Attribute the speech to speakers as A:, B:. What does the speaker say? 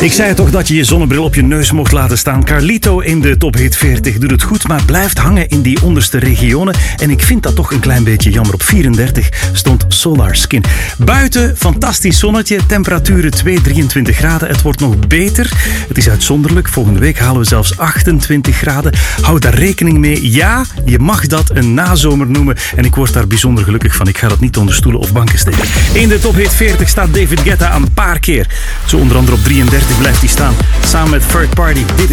A: Ik zei toch dat je je zonnebril op je neus mocht laten staan. Carlito in de Top Hit 40 doet het goed, maar blijft hangen in die onderste regionen. En ik vind dat toch een klein beetje jammer. Op 34 stond Solar Skin. Buiten, fantastisch zonnetje, temperaturen 23 graden. Het wordt nog beter. Het is uitzonderlijk. Volgende week halen we zelfs 28 graden. Hou daar rekening mee. Ja, je mag dat een nazomer noemen. En ik word daar bijzonder gelukkig van. Ik ga dat niet onder stoelen of banken steken. In de Top Hit 40 staat David Guetta een paar keer. Zo onder andere op 33 blijft hij staan. Samen met Third Party. Dit is